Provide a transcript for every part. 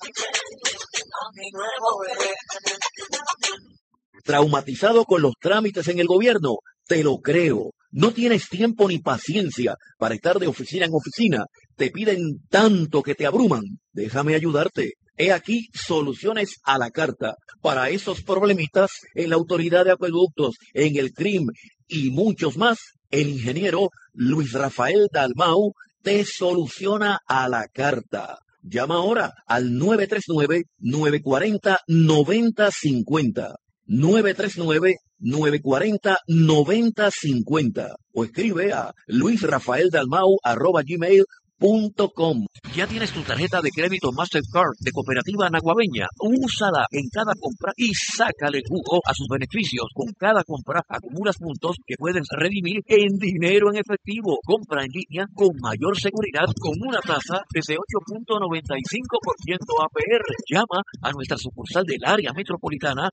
¿Traumatizado con los trámites en el gobierno? Te lo creo. No tienes tiempo ni paciencia para estar de oficina en oficina. Te piden tanto que te abruman. Déjame ayudarte. He aquí soluciones a la carta para esos problemitas en la Autoridad de Acueductos, en el CRIM y muchos más. El ingeniero Luis Rafael Dalmau te soluciona a la carta. Llama ahora al 939-940-9050. 939-940-9050 o escribe a luisrafaeldalmau@gmail.com. ¿Ya tienes tu tarjeta de crédito Mastercard de Cooperativa Naguabeña? Úsala en cada compra y sácale jugo a sus beneficios. Con cada compra acumulas puntos que puedes redimir en dinero en efectivo. Compra en línea con mayor seguridad con una tasa desde 8.95% APR. Llama a nuestra sucursal del área metropolitana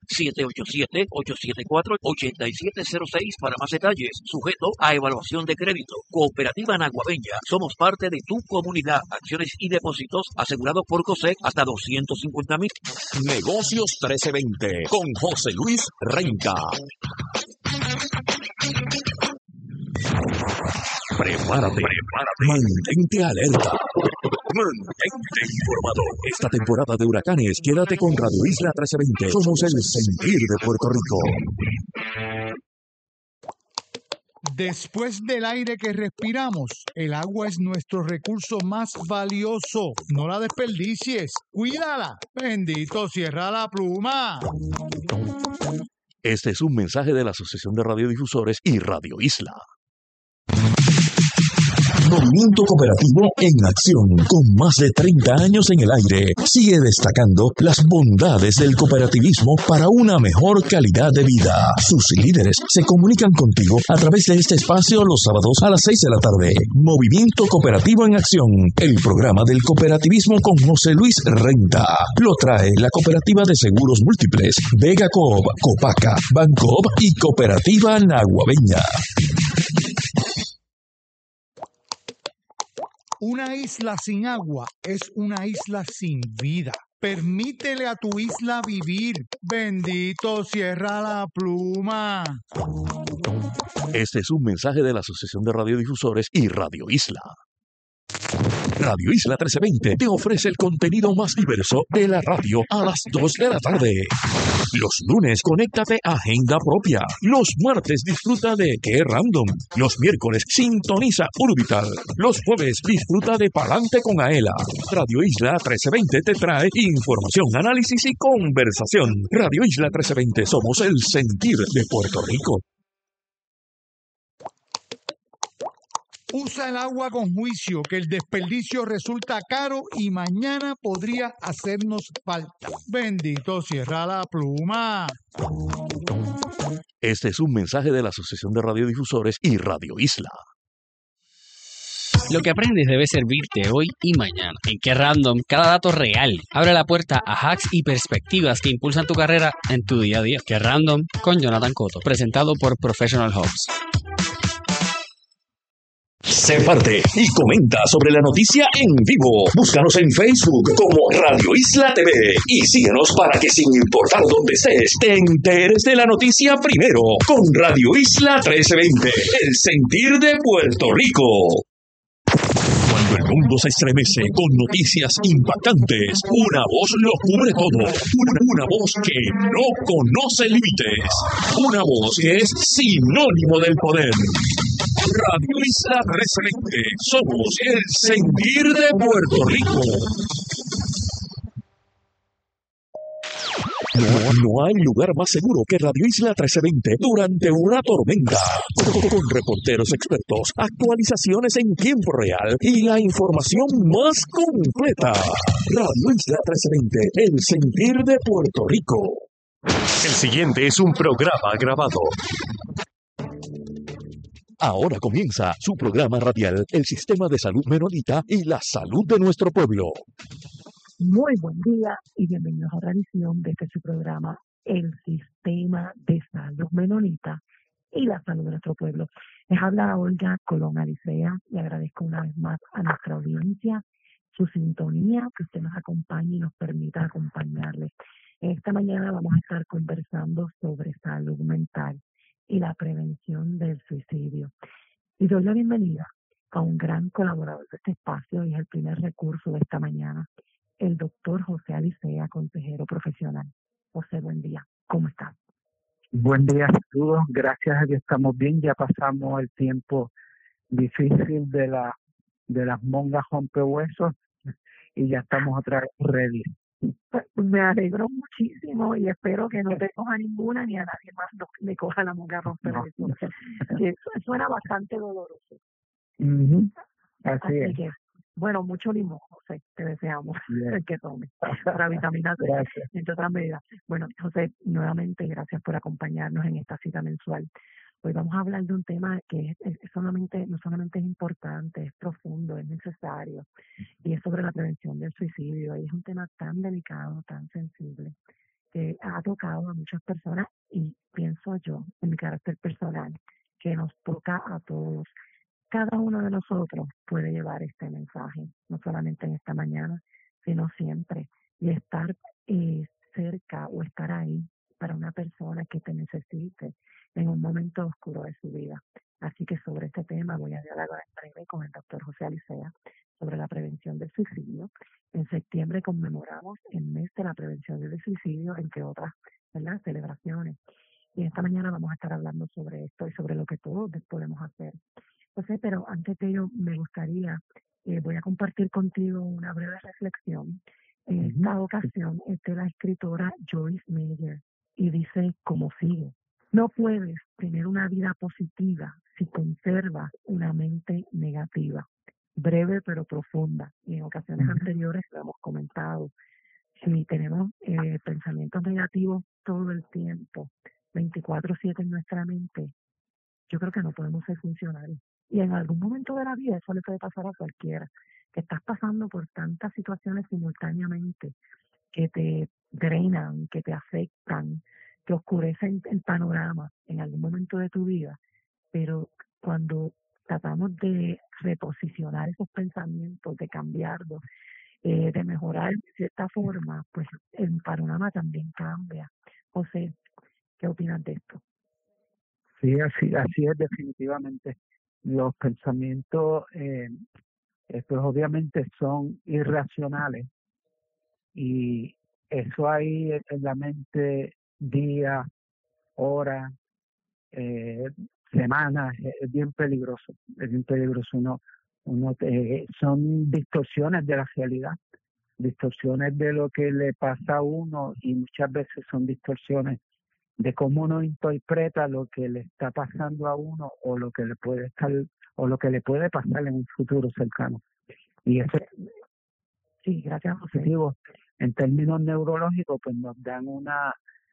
787-874-8706 para más detalles. Sujeto a evaluación de crédito. Cooperativa Naguabeña. Somos parte de tu comunidad. Acciones y depósitos asegurados por COSEC hasta 250,000. Negocios 1320 con José Luis Renca. Prepárate. Mantente alerta. Mantente informado. Esta temporada de huracanes, quédate con Radio Isla 1320. Somos el sentir de Puerto Rico. Después del aire que respiramos, el agua es nuestro recurso más valioso. No la desperdicies. Cuídala. Bendito, cierra la pluma. Este es un mensaje de la Asociación de Radiodifusores y Radio Isla. Movimiento Cooperativo en acción, con más de 30 años en el aire, sigue destacando las bondades del cooperativismo para una mejor calidad de vida. Sus líderes se comunican contigo a través de este espacio los sábados a las 6 de la tarde. Movimiento Cooperativo en acción, el programa del cooperativismo con José Luis Renta. Lo trae la Cooperativa de Seguros Múltiples, Vega Coop, Copaca, Bancoop y Cooperativa Naguabeña. Una isla sin agua es una isla sin vida. Permítele a tu isla vivir. Bendito, cierra la pluma. Este es un mensaje de la Asociación de Radiodifusores y Radio Isla. Radio Isla 1320 te ofrece el contenido más diverso de la radio a las 2 de la tarde. Los lunes, conéctate a Agenda Propia. Los martes, disfruta de Qué Random. Los miércoles, sintoniza Orbital. Los jueves, disfruta de Palante con Aela. Radio Isla 1320 te trae información, análisis y conversación. Radio Isla 1320, somos el sentir de Puerto Rico. Usa el agua con juicio, que el desperdicio resulta caro y mañana podría hacernos falta. Bendito, cierra la pluma. Este es un mensaje de la Asociación de Radiodifusores y Radio Isla. Lo que aprendes debe servirte hoy y mañana. En Qué Random, cada dato real abre la puerta a hacks y perspectivas que impulsan tu carrera en tu día a día. Qué Random con Jonathan Cotto, presentado por Professional Hubs. Sé parte y comenta sobre la noticia en vivo. Búscanos en Facebook como Radio Isla TV y síguenos para que, sin importar dónde estés, te enteres de la noticia primero con Radio Isla 1320, el sentir de Puerto Rico. Cuando el mundo se estremece con noticias impactantes, una voz lo cubre todo. Una voz que no conoce límites. Una voz que es sinónimo del poder. Radio Isla 1320. Somos el sentir de Puerto Rico. No hay lugar más seguro que Radio Isla 1320 durante una tormenta. Con reporteros expertos, actualizaciones en tiempo real y la información más completa. Radio Isla 1320, el sentir de Puerto Rico. El siguiente es un programa grabado. Ahora comienza su programa radial, el Sistema de Salud Menonita y la salud de nuestro pueblo. Muy buen día y bienvenidos a otra edición de este su programa, el Sistema de Salud Menonita y la salud de nuestro pueblo. Les habla Olga Colón Alicea y agradezco una vez más a nuestra audiencia su sintonía, que usted nos acompañe y nos permita acompañarles. Esta mañana vamos a estar conversando sobre salud mental y la prevención del suicidio. Y doy la bienvenida a un gran colaborador de este espacio y es el primer recurso de esta mañana, el doctor José Alicea, consejero profesional. José, buen día. ¿Cómo estás? Buen día, saludos. Gracias a Dios estamos bien. Ya pasamos el tiempo difícil de las mongas rompehuesos y ya estamos otra vez ready. Pues me alegro muchísimo y espero que no te coja ninguna ni a nadie más le coja la monga rompehuesos. Que suena bastante doloroso. Así es. Que, bueno, mucho limón, José, te deseamos que tome para vitamina C, entre otras medidas. Bueno, José, nuevamente gracias por acompañarnos en esta cita mensual. Hoy vamos a hablar de un tema que no solamente es importante, es profundo, es necesario, y es sobre la prevención del suicidio. Y es un tema tan delicado, tan sensible, que ha tocado a muchas personas y pienso yo, en mi carácter personal, que nos toca a todos. Cada uno de nosotros puede llevar este mensaje, no solamente en esta mañana, sino siempre, y estar cerca o estar ahí para una persona que te necesite en un momento oscuro de su vida. Así que sobre este tema voy a dialogar en breve con el doctor José Alicea sobre la prevención del suicidio. En septiembre conmemoramos el mes de la prevención del suicidio, entre otras, ¿verdad?, celebraciones. Y esta mañana vamos a estar hablando sobre esto y sobre lo que todos podemos hacer. José, pero antes de ello me gustaría, voy a compartir contigo una breve reflexión. En esta ocasión es de la escritora Joyce Meyer y dice como sigue: no puedes tener una vida positiva si conservas una mente negativa, breve pero profunda. Y en ocasiones anteriores lo hemos comentado. Si tenemos pensamientos negativos todo el tiempo, 24/7 en nuestra mente, yo creo que no podemos ser funcionarios. Y en algún momento de la vida eso le puede pasar a cualquiera, que estás pasando por tantas situaciones simultáneamente que te drenan, que te afectan, que oscurecen el panorama en algún momento de tu vida. Pero cuando tratamos de reposicionar esos pensamientos, de cambiarlos, de mejorar de cierta forma, pues el panorama también cambia. José, ¿qué opinas de esto? Sí, así es definitivamente. Los pensamientos, pues obviamente son irracionales y eso ahí en la mente día, hora, semanas, es bien peligroso, es bien peligroso. Son distorsiones de la realidad, distorsiones de lo que le pasa a uno y muchas veces son distorsiones de cómo uno interpreta lo que le está pasando a uno o lo que le puede pasar en un futuro cercano. Y eso, sí, gracias, José. En términos neurológicos, pues nos dan una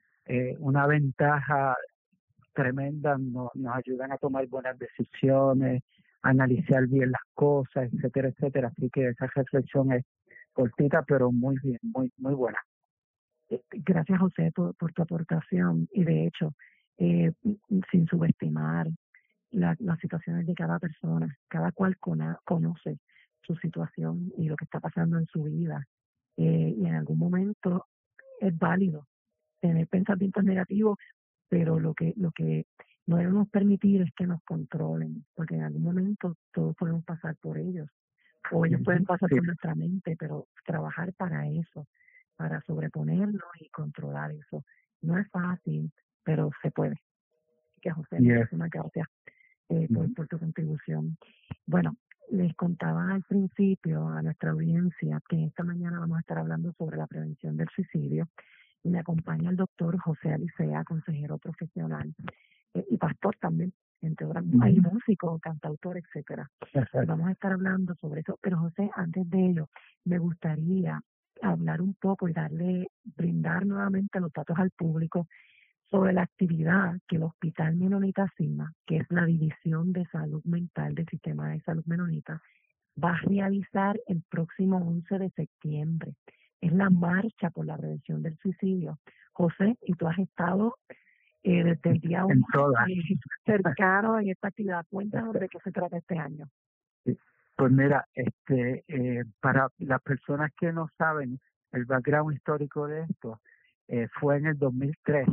ventaja tremenda, nos ayudan a tomar buenas decisiones, a analizar bien las cosas, etcétera, etcétera. Así que esa reflexión es cortita, pero muy bien, muy buena. Gracias, José, por tu aportación. Y de hecho, sin subestimar las situaciones de cada persona, cada cual conoce su situación y lo que está pasando en su vida. Y en algún momento es válido tener pensamientos negativos, pero lo que no debemos permitir es que nos controlen, porque en algún momento todos podemos pasar por ellos, o ellos pueden pasar por nuestra mente, pero trabajar para eso, para sobreponernos y controlar eso. No es fácil, pero se puede. Que José, muchísimas gracias por tu contribución. Bueno, les contaba al principio a nuestra audiencia que esta mañana vamos a estar hablando sobre la prevención del suicidio. Y me acompaña el doctor José Alicea, consejero profesional y pastor también, entre otras, hay músico, cantautor, etcétera. Vamos a estar hablando sobre eso, pero José, antes de ello, me gustaría hablar un poco y brindar nuevamente los datos al público sobre la actividad que el Hospital Menonita Cima, que es la División de Salud Mental del Sistema de Salud Menonita, va a realizar el próximo 11 de septiembre. Es la marcha por la prevención del suicidio. José, y tú has estado desde el día 1 cercano en esta actividad. Cuéntanos de qué se trata este año. Pues mira, para las personas que no saben el background histórico de esto, fue en el 2003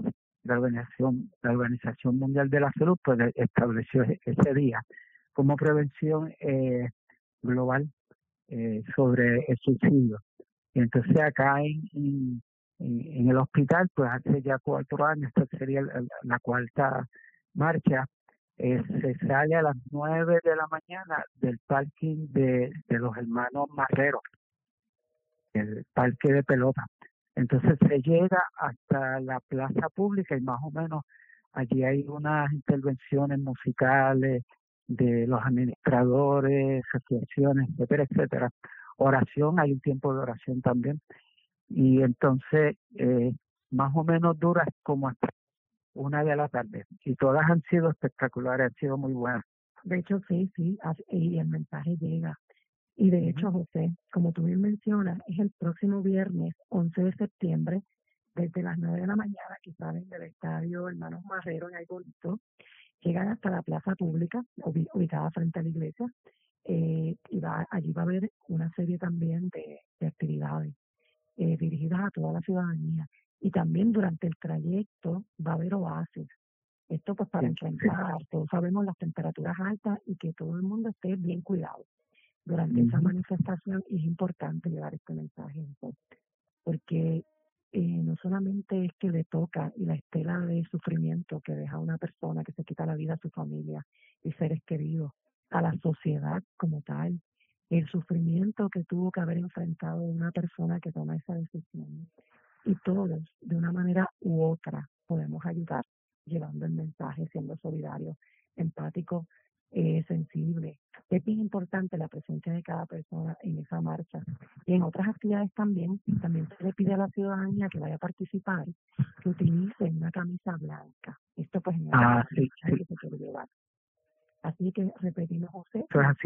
la Organización Mundial de la Salud pues estableció ese día como prevención global sobre el suicidio. Y entonces acá en el hospital, pues hace ya 4 años, esta sería la cuarta marcha, se sale a las 9 de la mañana del parking de los hermanos Marrero, el parque de pelota. Entonces se llega hasta la plaza pública y más o menos allí hay unas intervenciones musicales de los administradores, asociaciones, etcétera, etcétera. Oración, hay un tiempo de oración también. Y entonces más o menos dura como hasta 1 de la tarde. Y todas han sido espectaculares, han sido muy buenas. De hecho, sí, y el mensaje llega. Y de hecho, José, como tú bien mencionas, es el próximo viernes 11 de septiembre, desde las 9 de la mañana, que salen del estadio Hermanos Marrero en Algonito, llegan hasta la plaza pública, ubicada frente a la iglesia, y allí va a haber una serie también de actividades dirigidas a toda la ciudadanía. Y también durante el trayecto va a haber oasis. Esto pues para enfrentar, todos sabemos las temperaturas altas y que todo el mundo esté bien cuidado durante esa manifestación. Y es importante llevar este mensaje, porque no solamente es que le toca y la estela de sufrimiento que deja una persona que se quita la vida a su familia y seres queridos, a la sociedad como tal, el sufrimiento que tuvo que haber enfrentado una persona que toma esa decisión. Y todos, de una manera u otra, podemos ayudar llevando el mensaje, siendo solidarios, empáticos, sensibles. Es bien importante la presencia de cada persona en esa marcha. Y en otras actividades también se le pide a la ciudadanía que vaya a participar, que utilice una camisa blanca. Esto pues en el que se quiere llevar. Así que repetimos, José,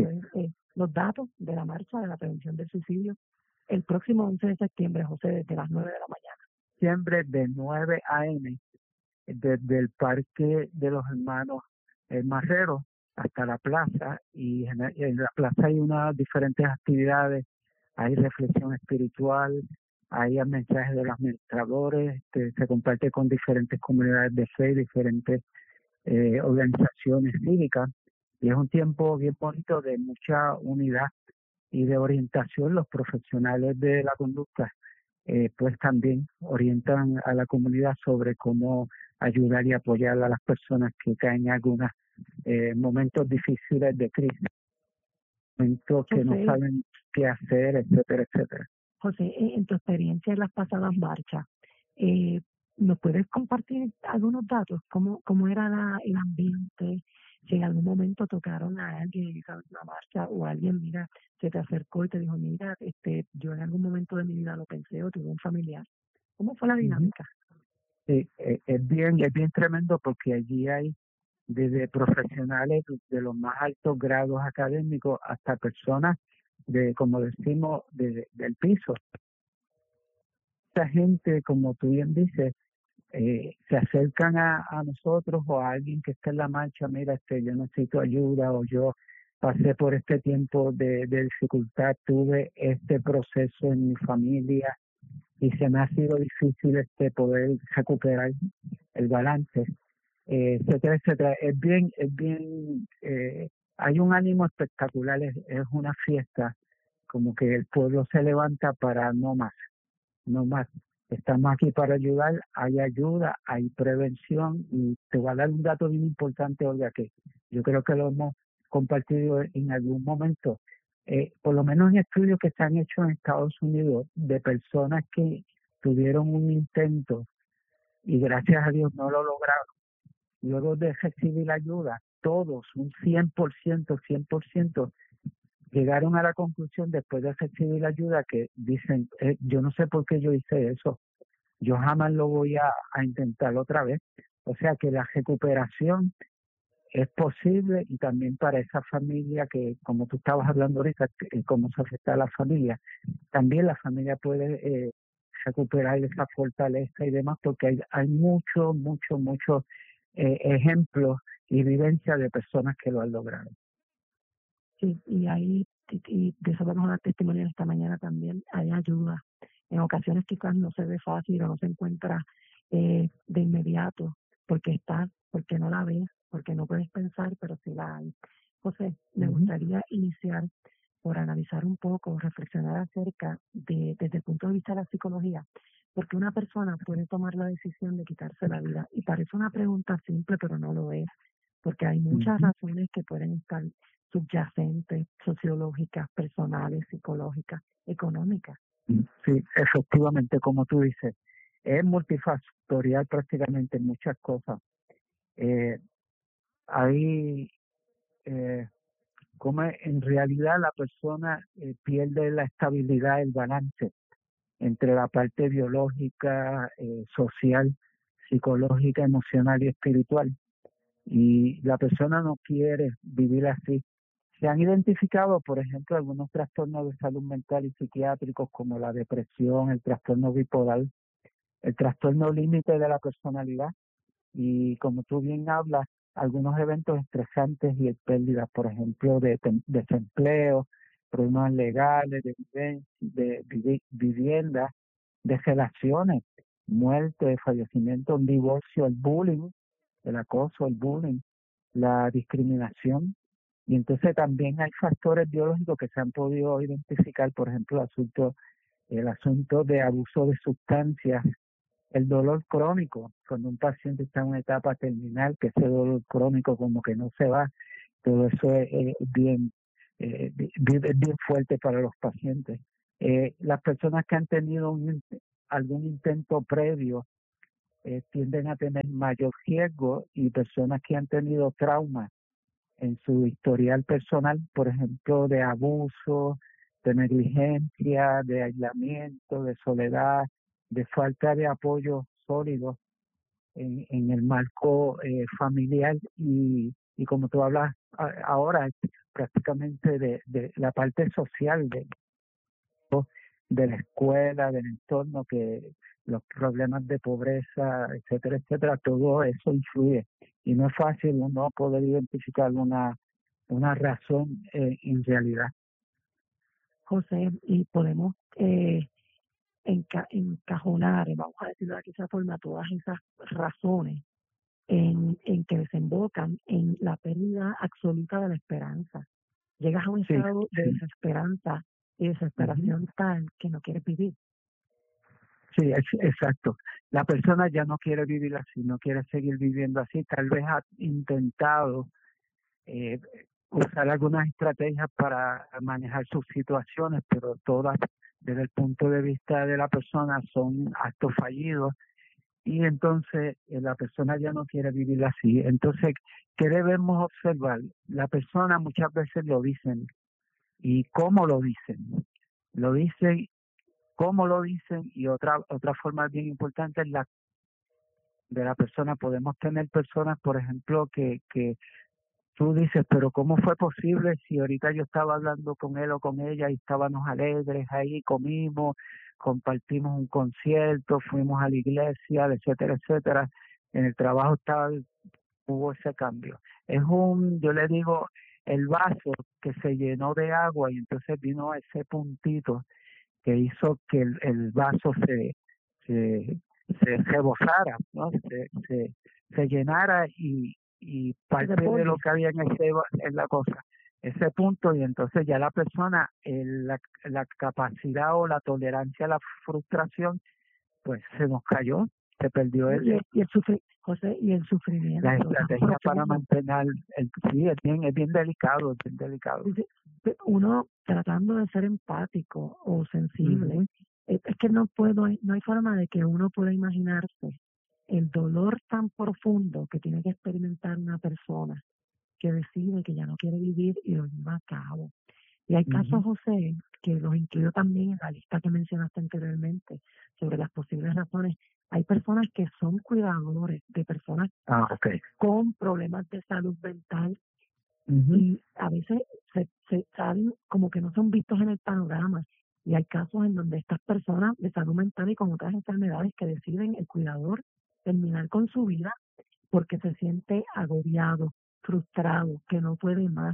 los datos de la marcha de la prevención del suicidio el próximo 11 de septiembre, José, desde las 9 de la mañana. Septiembre de 9 a.m. desde el parque de los hermanos Marrero hasta la plaza, y en la plaza hay unas diferentes actividades, hay reflexión espiritual, hay mensajes de los administradores, se comparte con diferentes comunidades de fe, diferentes organizaciones cívicas, y es un tiempo bien bonito de mucha unidad y de orientación. Los profesionales de la conducta pues también orientan a la comunidad sobre cómo ayudar y apoyar a las personas que caen en algunos momentos difíciles de crisis, momentos que no saben qué hacer, etcétera, etcétera. José, en tu experiencia en las pasadas marchas, ¿nos puedes compartir algunos datos? ¿Cómo era el ambiente? Si en algún momento tocaron a alguien en esa marcha, o alguien, mira, se te acercó y te dijo, mira, yo en algún momento de mi vida lo pensé, o tuve un familiar. ¿Cómo fue la dinámica? Sí, es bien tremendo, porque allí hay desde profesionales de los más altos grados académicos hasta personas como decimos, del piso. Esta gente, como tú bien dices, se acercan a nosotros o a alguien que está en la marcha, mira, yo necesito ayuda, o yo pasé por este tiempo de dificultad, tuve este proceso en mi familia y se me ha sido difícil poder recuperar el balance, etcétera, etcétera. Es bien, hay un ánimo espectacular, es una fiesta, como que el pueblo se levanta para no más. Estamos aquí para ayudar, hay ayuda, hay prevención, y te voy a dar un dato bien importante, Olga, que yo creo que lo hemos compartido en algún momento. Por lo menos en estudios que se han hecho en Estados Unidos de personas que tuvieron un intento y gracias a Dios no lo lograron, luego de recibir ayuda, todos, un 100%, llegaron a la conclusión después de recibir la ayuda que dicen, yo no sé por qué yo hice eso, yo jamás lo voy a intentar otra vez. O sea que la recuperación es posible, y también para esa familia que, como tú estabas hablando ahorita, cómo se afecta a la familia, también la familia puede recuperar esa fortaleza y demás, porque hay muchos ejemplos y vivencias de personas que lo han logrado. Sí, y hay y de eso vamos a dar testimonio esta mañana también, hay ayuda. En ocasiones quizás no se ve fácil o no se encuentra de inmediato porque no la ves, porque no puedes pensar, pero sí la hay. José, me gustaría iniciar por analizar un poco, reflexionar acerca desde el punto de vista de la psicología, porque una persona puede tomar la decisión de quitarse la vida. Y parece una pregunta simple, pero no lo es, porque hay muchas razones que pueden estar subyacentes, sociológicas, personales, psicológicas, económicas. Sí, efectivamente, como tú dices, es multifactorial prácticamente en muchas cosas. Hay como en realidad la persona pierde la estabilidad, el balance entre la parte biológica, social, psicológica, emocional y espiritual. Y la persona no quiere vivir así. Se han identificado, por ejemplo, algunos trastornos de salud mental y psiquiátricos como la depresión, el trastorno bipolar, el trastorno límite de la personalidad y, como tú bien hablas, algunos eventos estresantes y pérdidas, por ejemplo, de desempleo, problemas legales, de vivienda, de relaciones, muerte, fallecimiento, un divorcio, el bullying, el acoso, el bullying, la discriminación. Y entonces también hay factores biológicos que se han podido identificar, por ejemplo, el asunto de abuso de sustancias, el dolor crónico, cuando un paciente está en una etapa terminal, que ese dolor crónico como que no se va, todo eso es bien fuerte para los pacientes. Las personas que han tenido algún intento previo tienden a tener mayor riesgo, y personas que han tenido traumas en su historial personal, por ejemplo, de abuso, de negligencia, de aislamiento, de soledad, de falta de apoyo sólido en el marco familiar y como tú hablas ahora, prácticamente de la parte social de la escuela, del entorno, que los problemas de pobreza, etcétera, etcétera, todo eso influye. Y no es fácil uno poder identificar una razón en realidad. José, y podemos encajonar, vamos a decirlo de esa forma, todas esas razones en que desembocan en la pérdida absoluta de la esperanza. Llegas a un estado de desesperanza y desesperación tal que no quieres vivir. Sí, exacto. La persona ya no quiere vivir así, no quiere seguir viviendo así. Tal vez ha intentado usar algunas estrategias para manejar sus situaciones, pero todas, desde el punto de vista de la persona, son actos fallidos. Y entonces la persona ya no quiere vivir así. Entonces, ¿qué debemos observar? La persona muchas veces lo dicen. ¿Y cómo lo dicen? Lo dicen, cómo lo dicen, y otra forma bien importante es la de la persona. Podemos tener personas, por ejemplo, que tú dices, pero ¿cómo fue posible si ahorita yo estaba hablando con él o con ella y estábamos alegres ahí, comimos, compartimos un concierto, fuimos a la iglesia, etcétera, etcétera? En el trabajo hubo ese cambio. Yo le digo, el vaso que se llenó de agua y entonces vino ese puntito que hizo que el vaso se rebosara, ¿no? Se llenara y parte de lo que había en la cosa, ese punto, y entonces ya la persona, la capacidad o la tolerancia a la frustración, pues se nos cayó, se perdió José, y el sufrimiento. La estrategia para mantener, sí, es bien delicado, Uno tratando de ser empático o sensible, es que no hay forma de que uno pueda imaginarse el dolor tan profundo que tiene que experimentar una persona que decide que ya no quiere vivir y lo lleva a cabo. Y hay casos, José, que los incluyo también en la lista que mencionaste anteriormente sobre las posibles razones. Hay personas que son cuidadores de personas con problemas de salud mental y a veces se saben como que no son vistos en el panorama. Y hay casos en donde estas personas de salud mental y con otras enfermedades que deciden el cuidador terminar con su vida porque se siente agobiado, frustrado, que no puede más.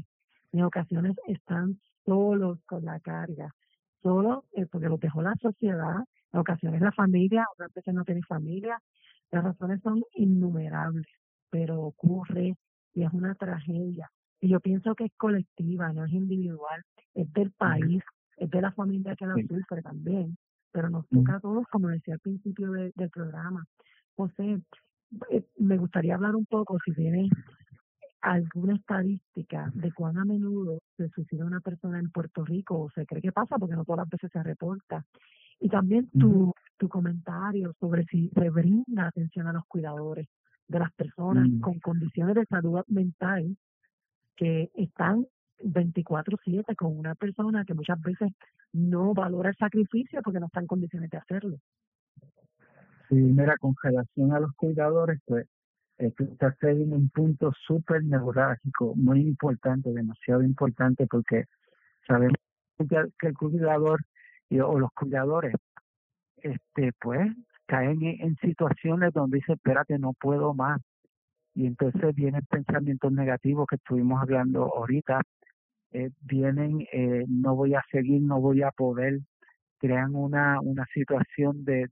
En ocasiones están solos con la carga, solos porque los dejó la sociedad, en ocasiones la familia, otras veces no tienen familia. Las razones son innumerables, pero ocurre y es una tragedia. Y yo pienso que es colectiva, no es individual, es del país, es de la familia que la sufre también, pero nos toca a todos, como decía al principio del programa. José, me gustaría hablar un poco, si tienes alguna estadística de cuán a menudo se suicida una persona en Puerto Rico o se cree que pasa, porque no todas las veces se reporta. Y también tu comentario sobre si se brinda atención a los cuidadores de las personas con condiciones de salud mental que están 24/7 con una persona que muchas veces no valora el sacrificio porque no está en condiciones de hacerlo. Sí, mira, con relación a los cuidadores, pues tú estás en un punto súper neurálgico, muy importante, demasiado importante, porque sabemos que el cuidador o los cuidadores, pues caen en situaciones donde dice, espérate, no puedo más. Y entonces vienen pensamientos negativos que estuvimos hablando ahorita, vienen, no voy a seguir, no voy a poder, crean una situación de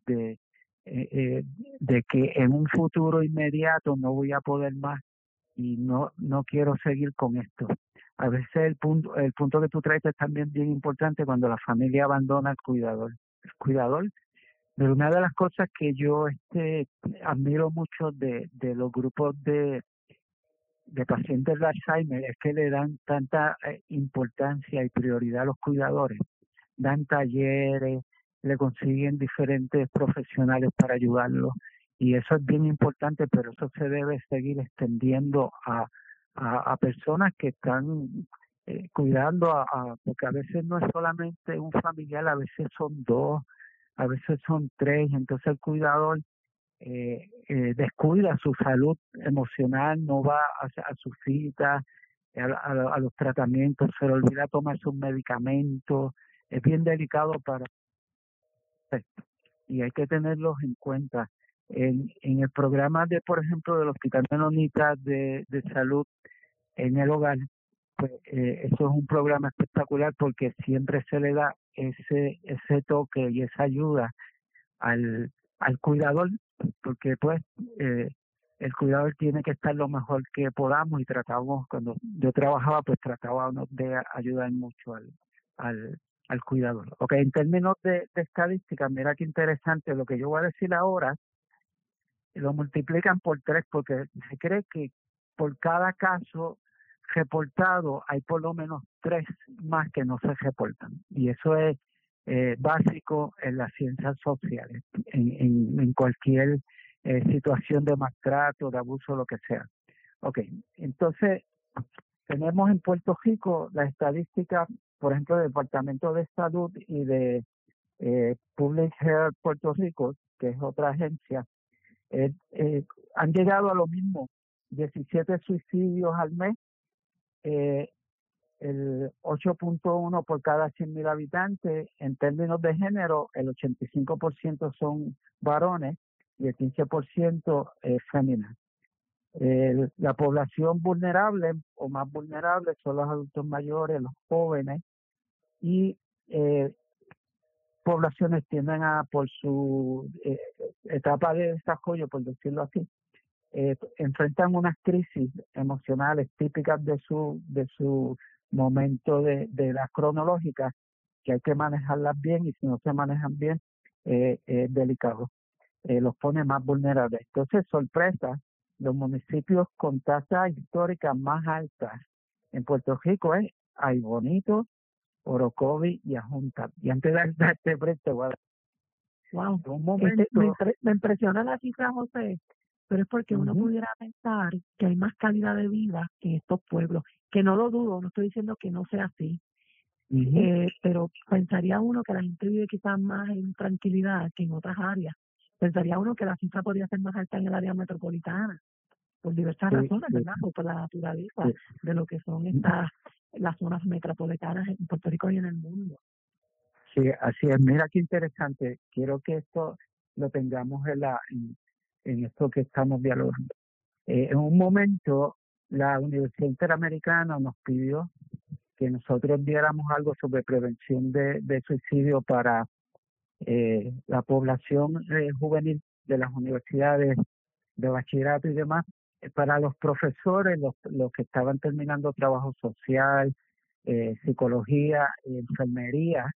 que en un futuro inmediato no voy a poder más y no quiero seguir con esto. A veces el punto que tú traes es también bien importante cuando la familia abandona al cuidador. El cuidador, pero una de las cosas que yo admiro mucho de los grupos de pacientes de Alzheimer es que le dan tanta importancia y prioridad a los cuidadores. Dan talleres, le consiguen diferentes profesionales para ayudarlos, y eso es bien importante, pero eso se debe seguir extendiendo a personas que están cuidando, porque a veces no es solamente un familiar, a veces son dos, a veces son tres, entonces el cuidador descuida su salud emocional, no va a sus citas, a los tratamientos, se le olvida tomar sus medicamentos. Es bien delicado y hay que tenerlos en cuenta. En el programa por ejemplo, del Hospital Menonita de Salud en el Hogar, pues eso es un programa espectacular porque siempre se le da ese toque y esa ayuda al cuidador, porque pues el cuidador tiene que estar lo mejor que podamos, y cuando yo trabajaba, pues tratábamos de ayudar mucho al cuidador. Ok, en términos de estadística, mira qué interesante, lo que yo voy a decir ahora, lo multiplican por 3, porque se cree que por cada caso reportado hay por lo menos 3 más que no se reportan, y eso es básico en las ciencias sociales, en cualquier situación de maltrato, de abuso, lo que sea. Ok, entonces tenemos en Puerto Rico la estadística, por ejemplo, del Departamento de Salud y de Public Health Puerto Rico, que es otra agencia, han llegado a lo mismo, 17 suicidios al mes, el 8.1 por cada 100,000 habitantes. En términos de género, el 85% son varones y el 15% es femenina. La población vulnerable o más vulnerable son los adultos mayores, los jóvenes, y poblaciones tienden por su etapa de desarrollo, por decirlo así, enfrentan unas crisis emocionales típicas de su momento de la cronológica, que hay que manejarlas bien, y si no se manejan bien es delicado, los pone más vulnerables. Entonces, sorpresa, los municipios con tasas históricas más altas en Puerto Rico es Ay Bonito, Orocovi y Ajunta. Y antes de darte frente, wow, un momento. Me impresiona la cifra, José, pero es porque uno pudiera pensar que hay más calidad de vida en estos pueblos, que no lo dudo, no estoy diciendo que no sea así, pero pensaría uno que la gente vive quizás más en tranquilidad que en otras áreas. Pensaría uno que la cifra podría ser más alta en el área metropolitana, por diversas razones, ¿verdad? O por la naturaleza de lo que son las zonas metropolitanas en Puerto Rico y en el mundo. Sí, así es. Mira qué interesante. Quiero que esto lo tengamos en esto que estamos dialogando. En un momento, la Universidad Interamericana nos pidió que nosotros diéramos algo sobre prevención de suicidio para la población juvenil de las universidades de bachillerato y demás, para los profesores, los que estaban terminando trabajo social, psicología, enfermería,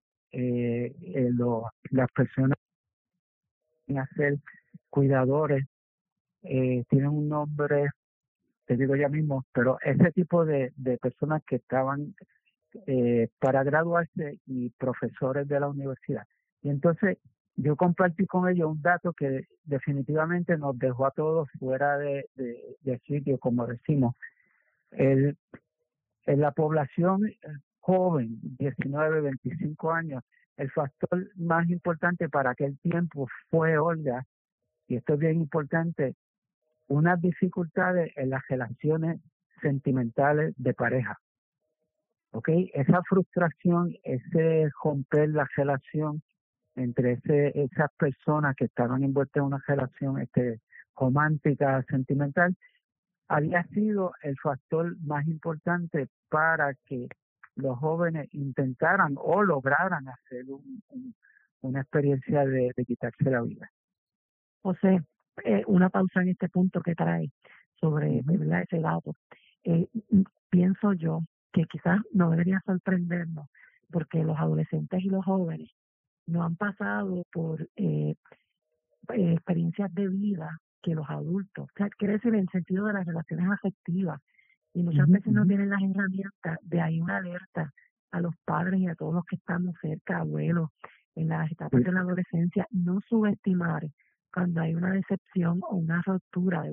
las personas que van a ser cuidadores, tienen un nombre, te digo ya mismo, pero ese tipo de personas que estaban para graduarse y profesores de la universidad. Y entonces yo compartí con ellos un dato que definitivamente nos dejó a todos fuera de sitio, como decimos. En la población joven, 19, 25 años, el factor más importante para aquel tiempo fue, Olga, y esto es bien importante, unas dificultades en las relaciones sentimentales de pareja. ¿Ok? Esa frustración, ese romper la relación entre esas personas que estaban envueltas en una relación romántica, sentimental, había sido el factor más importante para que los jóvenes intentaran o lograran hacer una experiencia de quitarse la vida. José, una pausa en este punto que trae sobre ¿verdad? Ese dato. Pienso yo que quizás no debería sorprendernos porque los adolescentes y los jóvenes no han pasado por experiencias de vida que los adultos. O sea, quiere decir en el sentido de las relaciones afectivas. Y muchas veces no tienen las herramientas, de ahí una alerta a los padres y a todos los que estamos cerca, abuelos, en las etapas de la adolescencia, no subestimar cuando hay una decepción o una ruptura